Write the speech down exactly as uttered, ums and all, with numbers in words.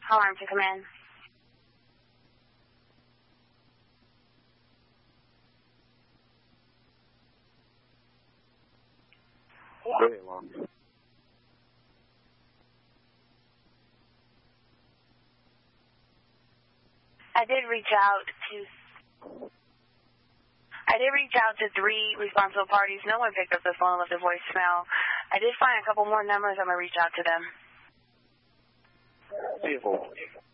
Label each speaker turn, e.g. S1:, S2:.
S1: Alarm to command.
S2: Go ahead, Alarm.
S1: I did reach out to... I did reach out to three responsible parties. No one picked up the phone with the voicemail. I did find a couple more numbers. I'm going to reach out to them.
S2: ten four.